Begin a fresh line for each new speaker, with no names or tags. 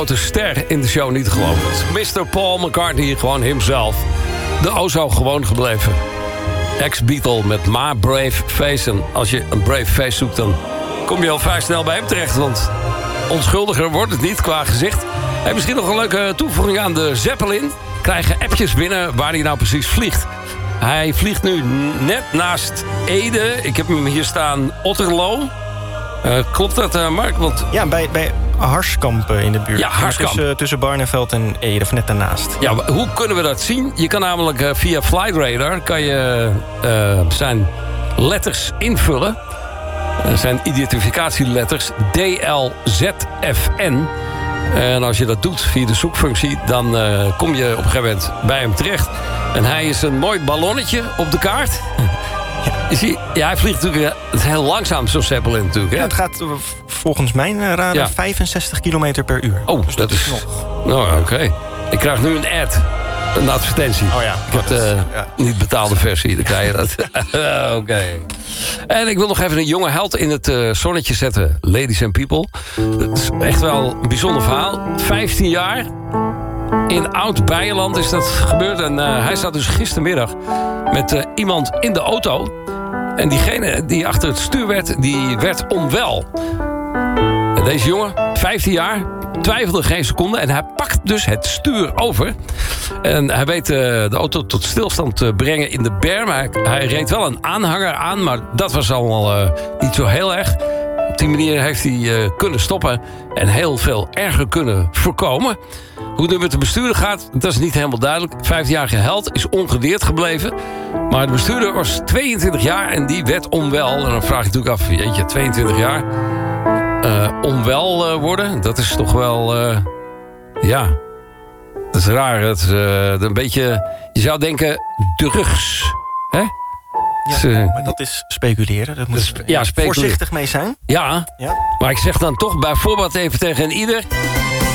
grote ster in de show niet te geloven. Mr. Paul McCartney, gewoon himself. De zo gewoon gebleven. Ex-Beatle met My Brave Face. En als je een brave face zoekt, dan kom je al vrij snel bij hem terecht. Want onschuldiger wordt het niet qua gezicht. En misschien nog een leuke toevoeging aan de Zeppelin. Krijgen appjes binnen waar hij nou precies vliegt. Hij vliegt nu net naast Ede. Ik heb hem hier staan, Otterlo. Klopt dat, Mark? Want...
Ja, bij Harskamp in de buurt.
Ja, Harskamp.
Tussen Barneveld en Ede, of net daarnaast.
Ja, hoe kunnen we dat zien? Je kan namelijk via Flight Radar kan je, zijn letters invullen. Zijn identificatieletters DLZFN. En als je dat doet via de zoekfunctie, dan kom je op een gegeven moment bij hem terecht. En hij is een mooi ballonnetje op de kaart. Ja, hij vliegt natuurlijk heel langzaam, zo'n Zeppelin natuurlijk. Hè?
Ja, het gaat volgens mijn radar 65 kilometer per uur.
Oh, dus dat is nog... Nou, oké. Ik krijg nu een ad. Een advertentie.
Oh ja.
Ik heb de niet betaalde versie, dan krijg je dat. Oké. En ik wil nog even een jonge held in het zonnetje zetten. Ladies and people. Het is echt wel een bijzonder verhaal. 15 jaar. In Oud-Beijerland is dat gebeurd. En hij zat dus gistermiddag met iemand in de auto. En diegene die achter het stuur werd onwel. En deze jongen, 15 jaar, twijfelde geen seconde. En hij pakt dus het stuur over. En hij weet de auto tot stilstand te brengen in de berm. Hij reed wel een aanhanger aan, maar dat was allemaal niet zo heel erg. Op die manier heeft hij kunnen stoppen en heel veel erger kunnen voorkomen. Hoe het met de bestuurder gaat, dat is niet helemaal duidelijk. 15-jarige held is ongedeerd gebleven. Maar de bestuurder was 22 jaar en die werd onwel. En dan vraag je natuurlijk af, jeetje, 22 jaar... onwel worden, dat is toch wel... ja, dat is raar. Dat is een beetje... Je zou denken, drugs. Hè?
Ja, maar dat is speculeren. Daar moet je voorzichtig mee zijn.
Ja, maar ik zeg dan toch bijvoorbeeld even tegen een ieder...